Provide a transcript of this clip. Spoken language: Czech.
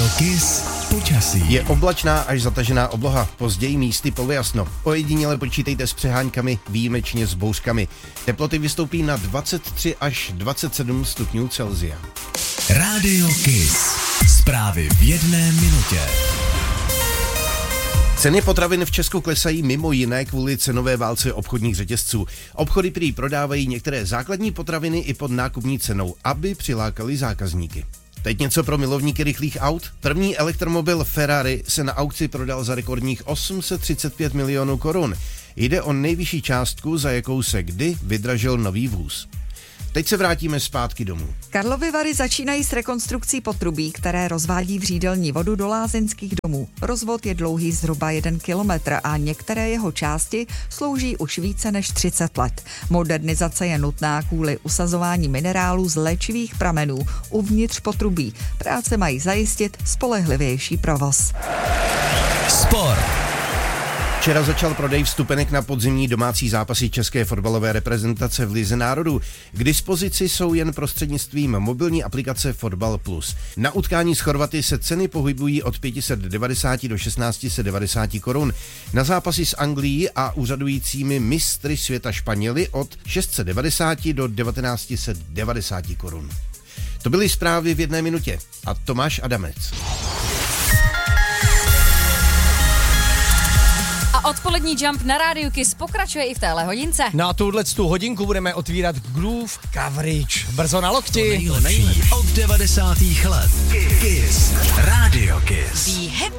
Kiss počasí. Je oblačná až zatažená obloha, později místy polojasno. Ojediněle počítejte s přeháňkami, výjimečně s bouřkami. Teploty vystoupí na 23 až 27 stupňů Celsia. Rádio Kiss. Zprávy v 1 minutě. Ceny potravin v Česku klesají mimo jiné kvůli cenové válce obchodních řetězců. Obchody prý prodávají některé základní potraviny i pod nákupní cenou, aby přilákali zákazníky. Teď něco pro milovníky rychlých aut. První elektromobil Ferrari se na aukci prodal za rekordních 835 milionů korun. Jde o nejvyšší částku, za jakou se kdy vydražil nový vůz. Teď se vrátíme zpátky domů. Karlovy Vary začínají s rekonstrukcí potrubí, které rozvádí vřídelní vodu do lázeňských domů. Rozvod je dlouhý zhruba 1 kilometr a některé jeho části slouží už více než 30 let. Modernizace je nutná kvůli usazování minerálů z léčivých pramenů uvnitř potrubí. Práce mají zajistit spolehlivější provoz. Sport. Včera začal prodej vstupenek na podzimní domácí zápasy české fotbalové reprezentace v Lize národů. K dispozici jsou jen prostřednictvím mobilní aplikace Fotbal Plus. Na utkání s Chorvaty se ceny pohybují od 590 do 1690 korun. Na zápasy s Anglií a úřadujícími mistry světa Španěli od 690 do 1990 korun. To byly zprávy v 1 minutě. A Tomáš Adamec. Odpolední Jump na Rádiu Kiss pokračuje i v téhle hodince. Na tuhletu hodinku budeme otvírat Groove Coverage. Brzo na lokti. To nejlepší od 90. let. Kiss. Rádio Kiss. Be happy.